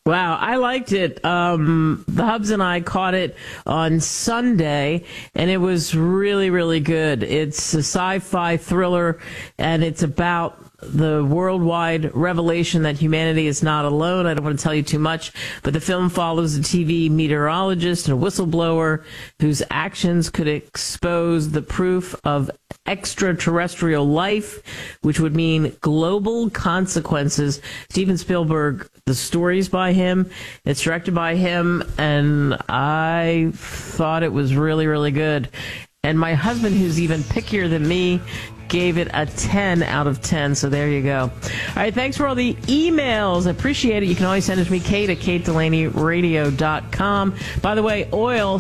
Wow, I liked it. The Hubs and I caught it on Sunday, and it was really, really good. It's a sci-fi thriller, and it's about the worldwide revelation that humanity is not alone. I don't want to tell you too much, but the film follows a TV meteorologist and a whistleblower whose actions could expose the proof of extraterrestrial life, which would mean global consequences. Steven Spielberg, the story's by him, it's directed by him, and I thought it was really, really good. And my husband, who's even pickier than me, gave it a 10 out of 10. So there you go. All right. Thanks for all the emails. I appreciate it. You can always send it to me, Kate at KateDelaneyRadio.com. By the way, oil,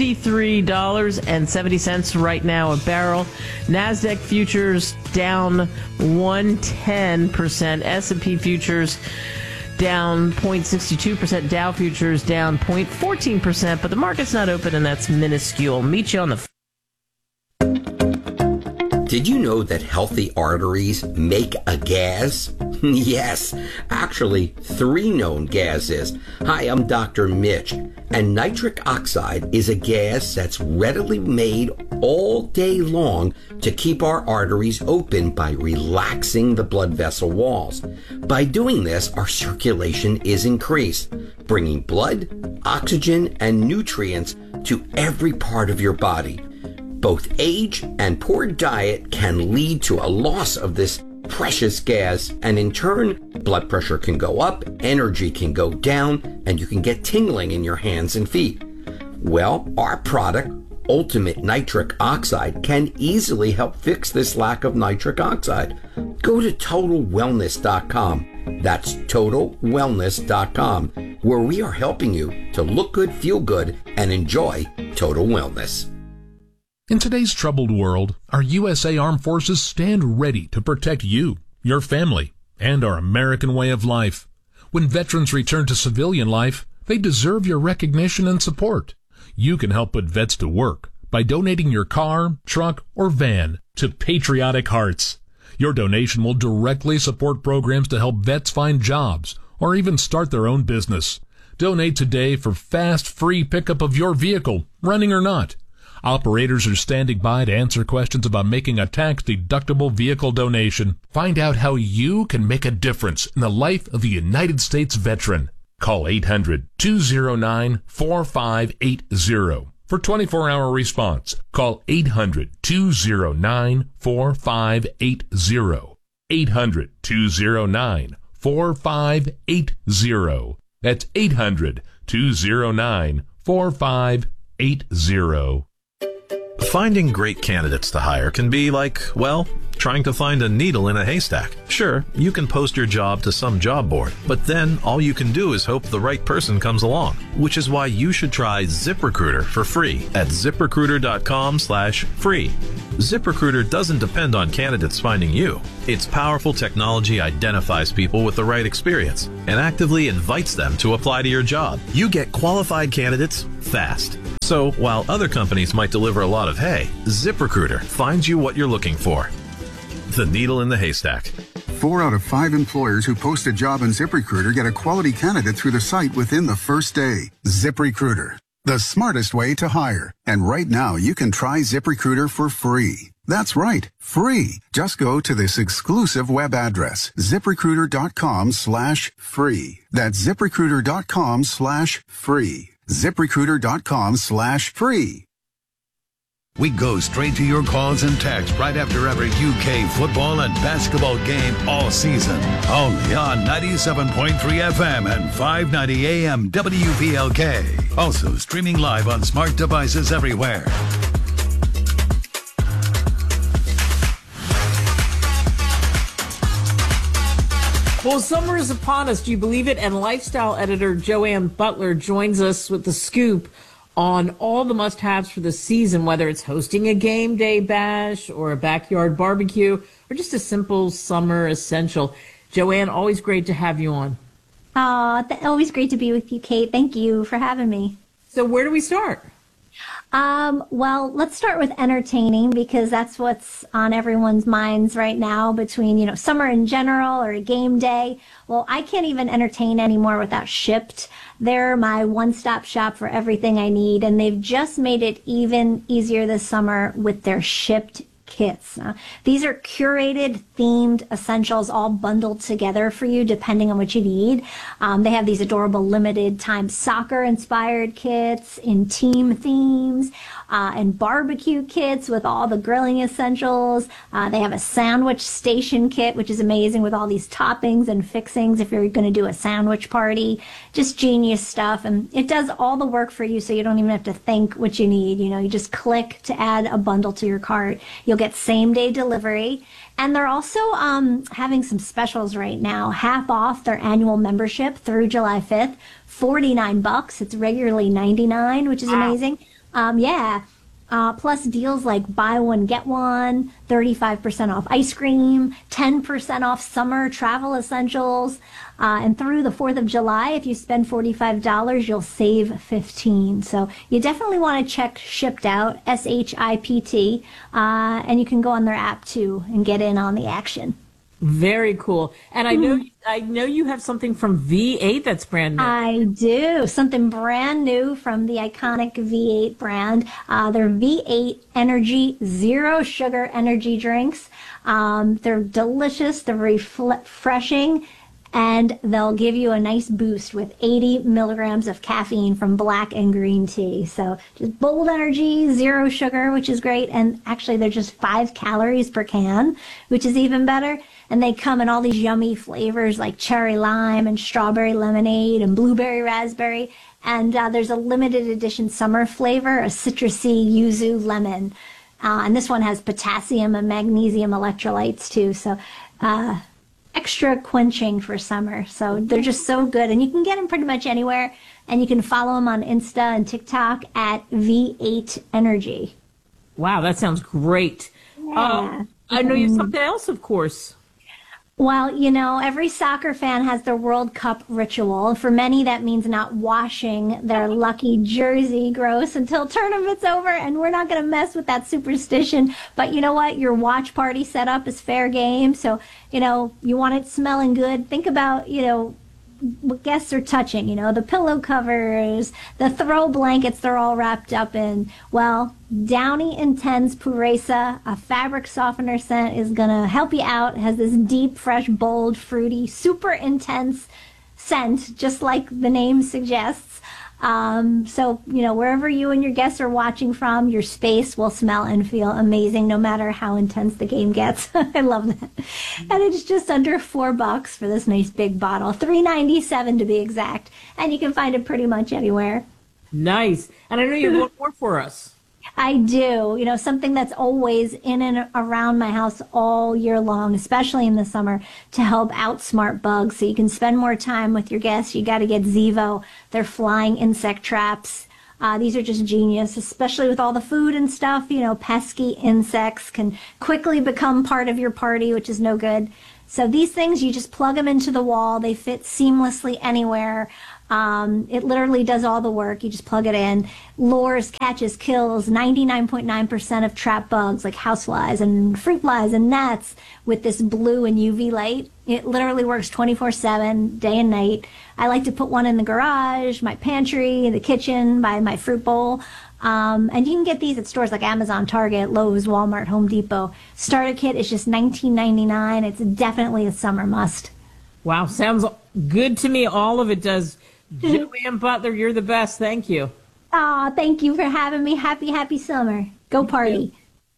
$73.70 right now a barrel. NASDAQ futures down 110%. S&P futures down 0.62%. Dow futures down 0.14%. But the market's not open, and that's minuscule. Meet you on the Did you know that healthy arteries make a gas? Yes, actually 3 known gases. Hi, I'm Dr. Mitch, and nitric oxide is a gas that's readily made all day long to keep our arteries open by relaxing the blood vessel walls. By doing this, our circulation is increased, bringing blood, oxygen, and nutrients to every part of your body. Both age and poor diet can lead to a loss of this precious gas, and in turn, blood pressure can go up, energy can go down, and you can get tingling in your hands and feet. Well, our product, Ultimate Nitric Oxide, can easily help fix this lack of nitric oxide. Go to TotalWellness.com. That's TotalWellness.com, where we are helping you to look good, feel good, and enjoy total wellness. In today's troubled world, our USA Armed Forces stand ready to protect you, your family, and our American way of life. When veterans return to civilian life, they deserve your recognition and support. You can help put vets to work by donating your car, truck, or van to Patriotic Hearts. Your donation will directly support programs to help vets find jobs or even start their own business. Donate today for fast, free pickup of your vehicle, running or not. Operators are standing by to answer questions about making a tax-deductible vehicle donation. Find out how you can make a difference in the life of a United States veteran. Call 800-209-4580 for 24-hour response. Call 800-209-4580. 800-209-4580. That's 800-209-4580. Finding great candidates to hire can be like, well, trying to find a needle in a haystack. Sure, you can post your job to some job board, but then all you can do is hope the right person comes along, which is why you should try ZipRecruiter for free at ZipRecruiter.com/free. ZipRecruiter doesn't depend on candidates finding you. Its powerful technology identifies people with the right experience and actively invites them to apply to your job. You get qualified candidates fast. So, while other companies might deliver a lot of hay, ZipRecruiter finds you what you're looking for. The needle in the haystack. 4 out of 5 employers who post a job on ZipRecruiter get a quality candidate through the site within the first day. ZipRecruiter, the smartest way to hire. And right now, you can try ZipRecruiter for free. That's right, free. Just go to this exclusive web address, ZipRecruiter.com/free. That's ZipRecruiter.com/free. ZipRecruiter.com/free. We go straight to your calls and texts right after every UK football and basketball game all season. Only on 97.3 FM and 590 AM WPLK. Also streaming live on smart devices everywhere. Well, summer is upon us. Do you believe it? And lifestyle editor Joanne Butler joins us with the scoop on all the must-haves for the season, whether it's hosting a game day bash or a backyard barbecue or just a simple summer essential. Joanne, always great to have you on. Always great to be with you, Kate. Thank you for having me. So where do we start? Well, let's start with entertaining because that's what's on everyone's minds right now between, summer in general or a game day. Well, I can't even entertain anymore without Shipt. They're my one-stop shop for everything I need, and they've just made it even easier this summer with their Shipt kits. These are curated, themed essentials all bundled together for you depending on what you need. They have these adorable limited time soccer inspired kits in team themes and barbecue kits with all the grilling essentials. They have a sandwich station kit, which is amazing with all these toppings and fixings if you're going to do a sandwich party. Just genius stuff. And it does all the work for you so you don't even have to think what you need. You just click to add a bundle to your cart. You'll get same day delivery. And they're also having some specials right now. Half off their annual membership through July 5th. $49. It's regularly $99, which is amazing. Plus deals like buy one, get one, 35% off ice cream, 10% off summer travel essentials. And through the 4th of July, if you spend $45, you'll save $15. So you definitely want to check Shipt out, SHIPT, and you can go on their app too and get in on the action. Very cool. And I know you have something from V8 that's brand new. I do. Something brand new from the iconic V8 brand. They're V8 Energy Zero Sugar energy drinks. They're delicious. They're refreshing. And they'll give you a nice boost with 80 milligrams of caffeine from black and green tea. So just bold energy, zero sugar, which is great. And actually, they're just 5 calories per can, which is even better. And they come in all these yummy flavors like cherry lime and strawberry lemonade and blueberry raspberry. And there's a limited edition summer flavor, a citrusy yuzu lemon. And this one has potassium and magnesium electrolytes too. So extra quenching for summer. So they're just so good. And you can get them pretty much anywhere. And you can follow them on Insta and TikTok at V8 Energy. Wow, that sounds great. Yeah. I know you have something else, of course. Well, every soccer fan has their World Cup ritual. For many, that means not washing their lucky jersey gross until tournament's over, and we're not going to mess with that superstition. But you know what? Your watch party setup is fair game, so, you want it smelling good. Think about, what guests are touching, the pillow covers, the throw blankets they're all wrapped up in. Well, Downy Intense Pureza, a fabric softener scent, is going to help you out. It has this deep, fresh, bold, fruity, super intense scent, just like the name suggests. So, wherever you and your guests are watching from, your space will smell and feel amazing no matter how intense the game gets. I love that. And it's just under $4 for this nice big bottle, $3.97 to be exact. And you can find it pretty much anywhere. Nice. And I know you have one more for us. I do. Something that's always in and around my house all year long, especially in the summer, to help outsmart bugs so you can spend more time with your guests. You got to get Zevo. They're flying insect traps. These are just genius, especially with all the food and stuff. Pesky insects can quickly become part of your party, which is no good. So these things, you just plug them into the wall. They fit seamlessly anywhere. It literally does all the work. You just plug it in. Lures, catches, kills 99.9% of trap bugs like houseflies and fruit flies and gnats with this blue and UV light. It literally works 24/7, day and night. I like to put one in the garage, my pantry, the kitchen, by my fruit bowl. And you can get these at stores like Amazon, Target, Lowe's, Walmart, Home Depot. Starter kit is just $19.99. It's definitely a summer must. Wow, sounds good to me. All of it does. Joanne Butler, you're the best. Thank you. Aw, thank you for having me. Happy summer. Go party.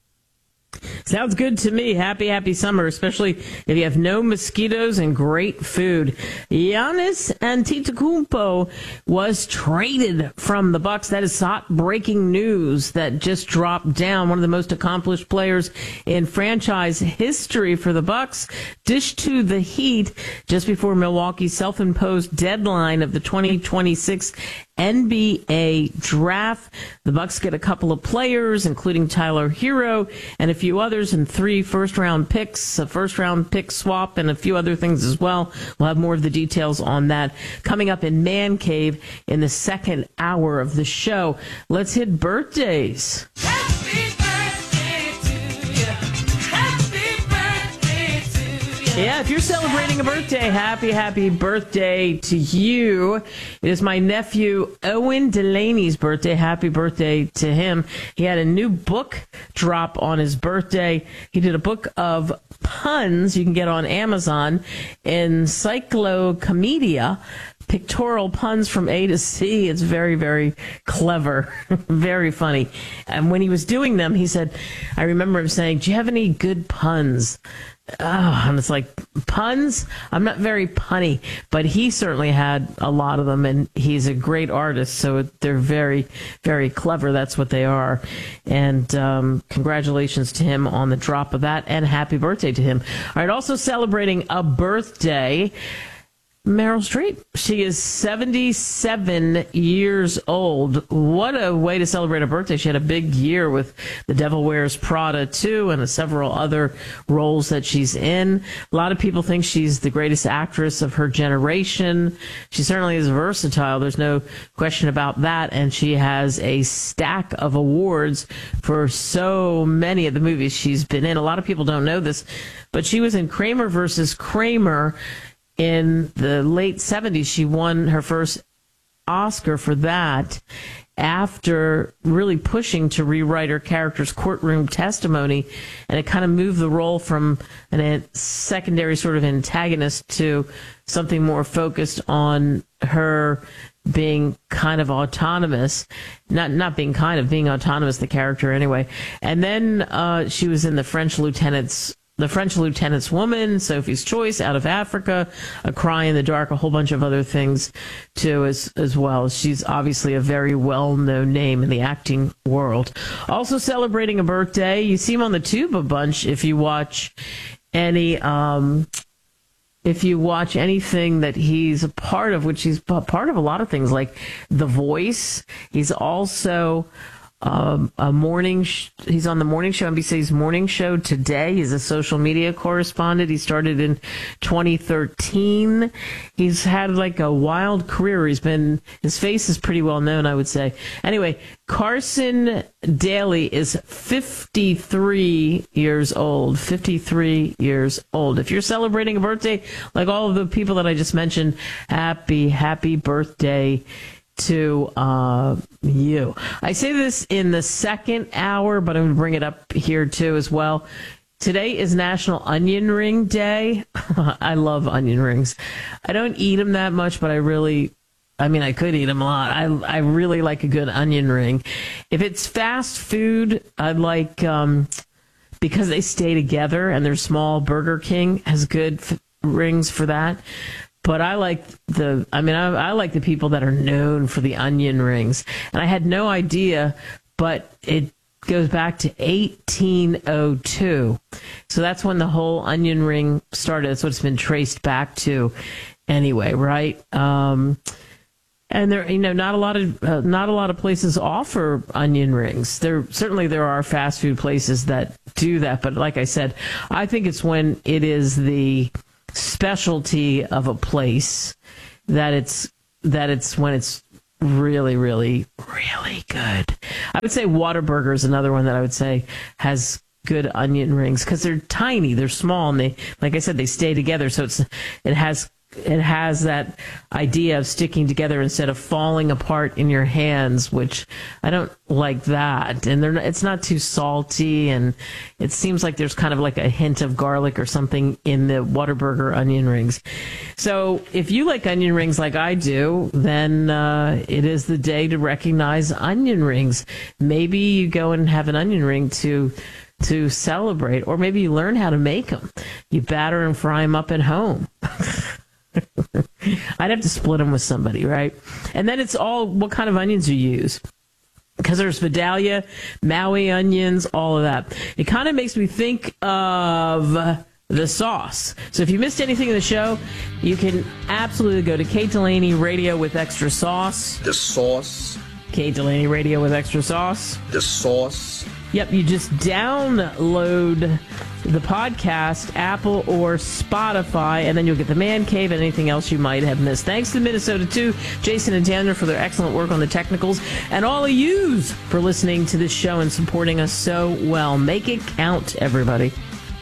Sounds good to me. Happy summer, especially if you have no mosquitoes and great food. Giannis Antetokounmpo was traded from the Bucks. That is hot breaking news that just dropped down. One of the most accomplished players in franchise history for the Bucks dished to the Heat just before Milwaukee's self-imposed deadline of the 2026 NBA draft. The Bucks get a couple of players, including Tyler Hero and a few others. others, and 3 first-round picks, a first-round pick swap, and a few other things as well. We'll have more of the details on that coming up in Man Cave in the second hour of the show. Let's hit birthdays. Happy birthday to you. Happy birthday to you. Yeah, if you're celebrating a birthday, happy birthday to you. It is my nephew Owen Delaney's birthday. Happy birthday to him. He had a new book drop on his birthday. He did a book of puns you can get on Amazon, Encyclocomedia, pictorial puns from A to Z. It's very, very clever, very funny. And when he was doing them, he said, I remember him saying, do you have any good puns? Oh, and it's like, puns? I'm not very punny, but he certainly had a lot of them, and he's a great artist, so they're very, very clever. That's what they are. And congratulations to him on the drop of that, and happy birthday to him. All right, also celebrating a birthday, Meryl Streep. She is 77 years old. What a way to celebrate a birthday. She had a big year with The Devil Wears Prada 2 and several other roles that she's in. A lot of people think she's the greatest actress of her generation. She certainly is versatile. There's no question about that. And she has a stack of awards for so many of the movies she's been in. A lot of people don't know this, but she was in Kramer versus Kramer in the late 70s. She won her first Oscar for that after really pushing to rewrite her character's courtroom testimony, and it kind of moved the role from a secondary sort of antagonist to something more focused on her being kind of autonomous, not being kind of, being autonomous, the character anyway. And then she was in The French Lieutenant's Woman, Sophie's Choice, Out of Africa, A Cry in the Dark, a whole bunch of other things too as well. She's obviously a very well-known name in the acting world. Also celebrating a birthday, you see him on the tube a bunch if you watch anything that he's a part of, which he's part of a lot of things like The Voice. He's also he's on the morning show, NBC's morning show Today. He's a social media correspondent. He started in 2013. He's had like a wild career. His face is pretty well known, I would say. Anyway, Carson Daly is 53 years old. 53 years old. If you're celebrating a birthday, like all of the people that I just mentioned, happy birthday to you. I say this in the second hour, but I'm going to bring it up here too as well. Today is National Onion Ring Day. I love onion rings. I don't eat them that much, but I could eat them a lot. I really like a good onion ring. If it's fast food, I'd like, because they stay together and they're small, Burger King has good rings for that. But I like I like the people that are known for the onion rings. And I had no idea, but it goes back to 1802. So that's when the whole onion ring started. That's what it's been traced back to anyway, right? And there, not a lot of places offer onion rings. There are fast food places that do that, but like I said, I think it's when it is the specialty of a place that it's when it's really, really, really good. I would say Whataburger is another one that I would say has good onion rings because they're tiny, they're small, and they, like I said, they stay together. So it has that idea of sticking together instead of falling apart in your hands, which I don't like that. And it's not too salty, and it seems like there's kind of like a hint of garlic or something in the Whataburger onion rings. So if you like onion rings like I do, then it is the day to recognize onion rings. Maybe you go and have an onion ring to celebrate, or maybe you learn how to make them. You batter and fry them up at home. I'd have to split them with somebody, right? And then it's all what kind of onions you use. Because there's Vidalia, Maui onions, all of that. It kind of makes me think of the sauce. So if you missed anything in the show, you can absolutely go to Kate Delaney Radio with Extra Sauce. The sauce. Kate Delaney Radio with Extra Sauce. The sauce. Yep, you just download the podcast, Apple or Spotify, and then you'll get the Man Cave and anything else you might have missed. Thanks to Minnesota 2, Jason and Tanner for their excellent work on the technicals, and all of yous for listening to this show and supporting us so well. Make it count, everybody.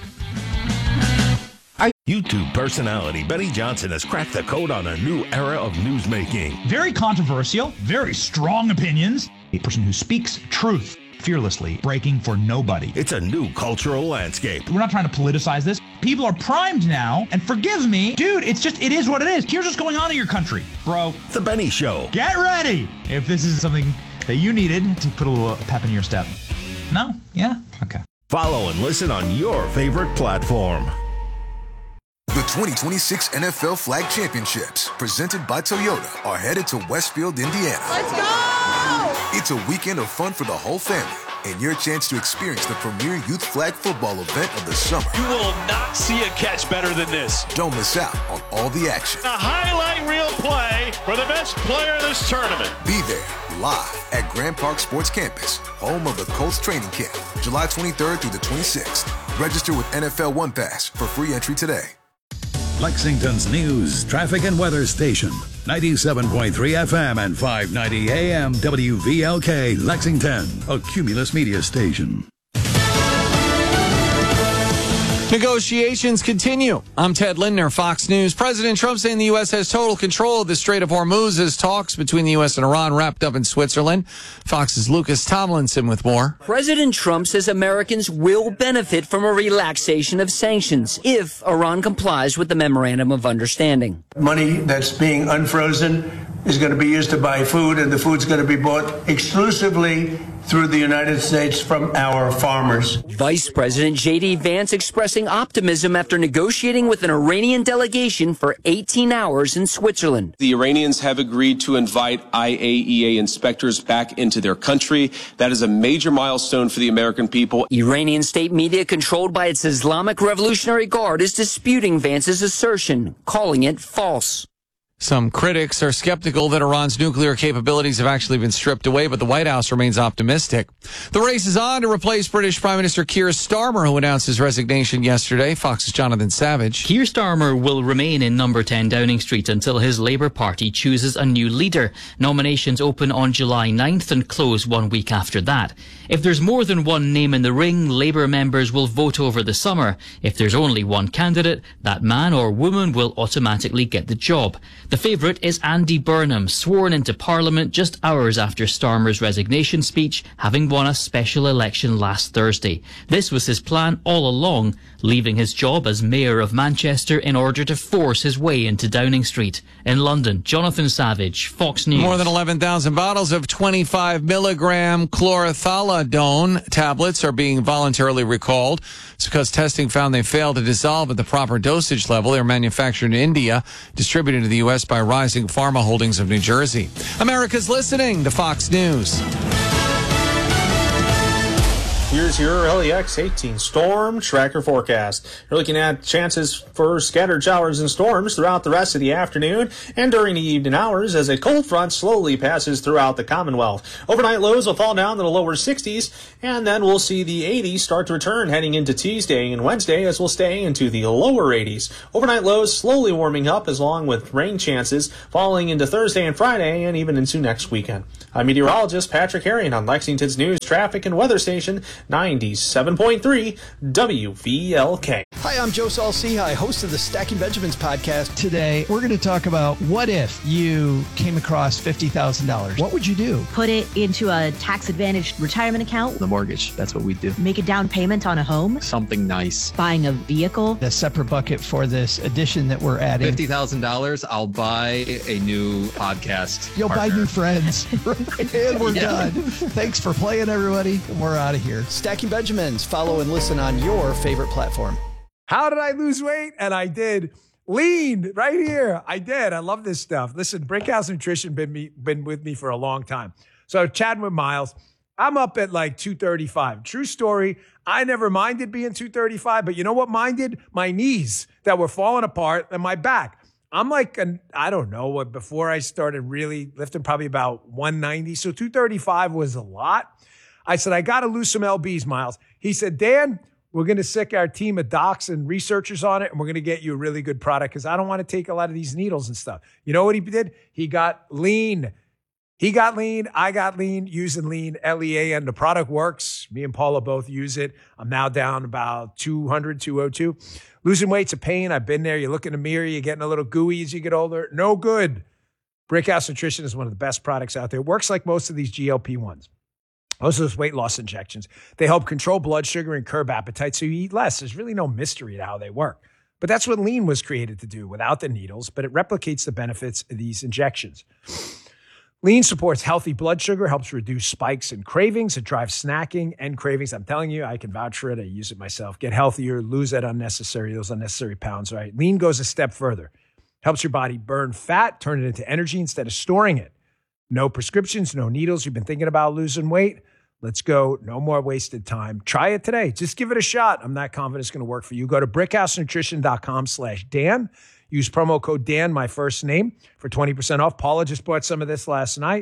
YouTube personality Benny Johnson has cracked the code on a new era of newsmaking. Very controversial, very strong opinions. A person who speaks truth fearlessly, breaking for nobody. It's a new cultural landscape. We're not trying to politicize this. People are primed now, and forgive me, dude, it is what it is. Here's what's going on in your country, bro. The Benny Show. Get ready if this is something that you needed to put a little pep in your step. No? Yeah? Okay. Follow and listen on your favorite platform. The 2026 NFL Flag Championships, presented by Toyota, are headed to Westfield, Indiana. Let's go! It's a weekend of fun for the whole family and your chance to experience the premier youth flag football event of the summer. You will not see a catch better than this. Don't miss out on all the action. A highlight reel play for the best player in this tournament. Be there live at Grand Park Sports Campus, home of the Colts training camp, July 23rd through the 26th. Register with NFL One Pass for free entry today. Lexington's news, traffic, and weather station. 97.3 FM and 590 AM WVLK Lexington, a Cumulus media station. Negotiations continue. I'm Ted Lindner, Fox News. President Trump saying the U.S. has total control of the Strait of Hormuz as talks between the U.S. and Iran wrapped up in Switzerland. Fox's Lucas Tomlinson with more. President Trump says Americans will benefit from a relaxation of sanctions if Iran complies with the Memorandum of Understanding. Money that's being unfrozen is going to be used to buy food, and the food's going to be bought exclusively through the United States from our farmers. Vice President J.D. Vance expressing optimism after negotiating with an Iranian delegation for 18 hours in Switzerland. The Iranians have agreed to invite IAEA inspectors back into their country. That is a major milestone for the American people. Iranian state media controlled by its Islamic Revolutionary Guard is disputing Vance's assertion, calling it false. Some critics are skeptical that Iran's nuclear capabilities have actually been stripped away, but the White House remains optimistic. The race is on to replace British Prime Minister Keir Starmer, who announced his resignation yesterday. Fox's Jonathan Savage. Keir Starmer will remain in number 10 Downing Street until his Labour Party chooses a new leader. Nominations open on July 9th and close 1 week after that. If there's more than one name in the ring, Labour members will vote over the summer. If there's only one candidate, that man or woman will automatically get the job. The favourite is Andy Burnham, sworn into Parliament just hours after Starmer's resignation speech, having won a special election last Thursday. This was his plan all along, leaving his job as Mayor of Manchester in order to force his way into Downing Street. In London, Jonathan Savage, Fox News. More than 11,000 bottles of 25 milligram chlorothalidone tablets are being voluntarily recalled. It's because testing found they failed to dissolve at the proper dosage level. They're manufactured in India, distributed to the U.S. by Rising Pharma Holdings of New Jersey. America's listening to Fox News. Here's your LEX 18 storm tracker forecast. You're looking at chances for scattered showers and storms throughout the rest of the afternoon and during the evening hours as a cold front slowly passes throughout the Commonwealth. Overnight lows will fall down to the lower 60s, and then we'll see the 80s start to return heading into Tuesday and Wednesday as we'll stay into the lower 80s. Overnight lows slowly warming up along with rain chances falling into Thursday and Friday and even into next weekend. I'm meteorologist Patrick Herring on Lexington's news, traffic, and weather station 97.3 WVLK. Hi, I'm Joe Saul-Sehy, host of the Stacking Benjamins podcast. Today, we're going to talk about what if you came across $50,000? What would you do? Put it into a tax-advantaged retirement account. The mortgage. That's what we'd do. Make a down payment on a home. Something nice. Buying a vehicle. A separate bucket for this addition that we're adding. $50,000, I'll buy a new podcast. You'll partner. buy new friends. And we're done. Thanks for playing, everybody. We're out of here. Stacking Benjamins. Follow and listen on your favorite platform. How did I lose weight? And I did. Lean right here. I did. I love this stuff. Listen, Brickhouse Nutrition been with me for a long time. So chatting with Miles, I'm up at like 235. True story. I never minded being 235, but you know what minded? My knees that were falling apart and my back. I'm like, I don't know what, before I started really lifting, probably about 190. So 235 was a lot. I said, I got to lose some LBs, Miles. He said, Dan, we're going to sick our team of docs and researchers on it, and we're going to get you a really good product because I don't want to take a lot of these needles and stuff. You know what he did? He got lean. He got lean. I got lean using lean, Lean. The product works. Me and Paula both use it. I'm now down about 200, 202. Losing weight's a pain. I've been there. You look in the mirror, you're getting a little gooey as you get older. No good. Brickhouse Nutrition is one of the best products out there. It works like most of these GLP-1s. Most of those weight loss injections. They help control blood sugar and curb appetite so you eat less. There's really no mystery to how they work. But that's what lean was created to do without the needles, but it replicates the benefits of these injections. Lean supports healthy blood sugar, helps reduce spikes and cravings. It drives snacking and cravings. I'm telling you, I can vouch for it. I use it myself. Get healthier, lose those unnecessary pounds, right? Lean goes a step further. Helps your body burn fat, turn it into energy instead of storing it. No prescriptions, no needles. You've been thinking about losing weight? Let's go. No more wasted time. Try it today. Just give it a shot. I'm not confident it's going to work for you. Go to brickhousenutrition.com/Dan. Use promo code Dan, my first name, for 20% off. Paula just bought some of this last night.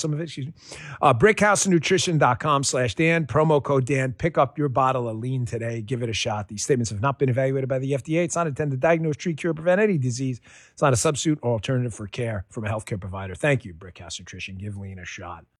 Brickhousenutrition.com/Dan. Promo code Dan. Pick up your bottle of lean today. Give it a shot. These statements have not been evaluated by the FDA. It's not intended to diagnose, treat, cure, prevent any disease. It's not a substitute or alternative for care from a healthcare provider. Thank you, Brickhouse Nutrition. Give lean a shot.